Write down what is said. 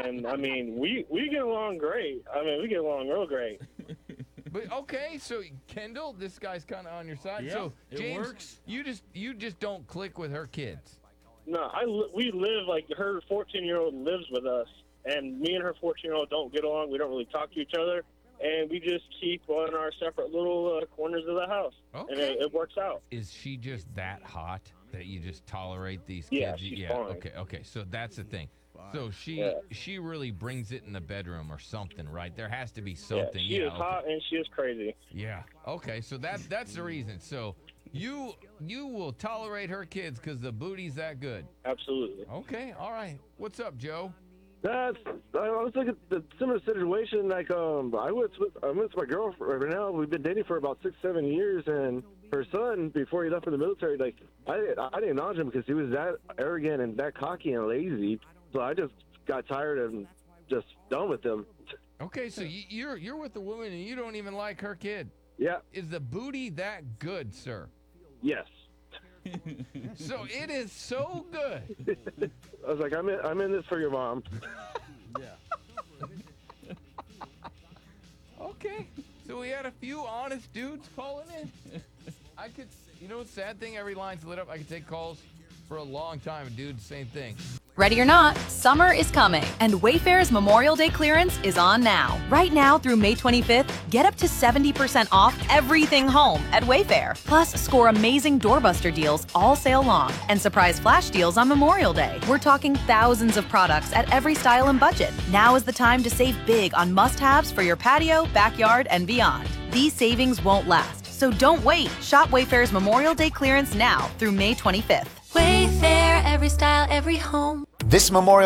and I mean, we get along great. I mean, we get along real great. But okay, so Kendall, this guy's kind of on your side. Yeah, so it James, works. you just don't click with her kids. No, we live like her 14-year-old lives with us, and me and her 14-year-old don't get along. We don't really talk to each other, and we just keep on our separate little corners of the house, and Okay. it works out. Is she just that hot that you just tolerate these Yeah, kids? she's fine. Okay. So that's the thing. So she really brings it in the bedroom or something, right? There has to be something. Yeah, she is hot and she is crazy. Yeah. Okay. So that's the reason. So you will tolerate her kids because the booty's that good. Absolutely. Okay. All right. What's up, Joe? I was looking at the similar situation. Like, I'm with my girlfriend right now. We've been dating for about 6-7 years, and her son, before he left for the military, like, I didn't acknowledge him because he was that arrogant and that cocky and lazy. So I just got tired and just done with him. Okay. So you're with a woman and you don't even like her kid. Yeah. Is the booty that good, sir? Yes. So it is so good. I was like, I'm in this for your mom. Yeah. Okay. So we had a few honest dudes calling in. I could, sad thing, every line's lit up. I could take calls for a long time and do the same thing. Ready or not, summer is coming, and Wayfair's Memorial Day clearance is on now. Right now through May 25th, get up to 70% off everything home at Wayfair. Plus, score amazing doorbuster deals all sale long and surprise flash deals on Memorial Day. We're talking thousands of products at every style and budget. Now is the time to save big on must-haves for your patio, backyard, and beyond. These savings won't last, so don't wait. Shop Wayfair's Memorial Day clearance now through May 25th. Wayfair, every style, every home. This Memorial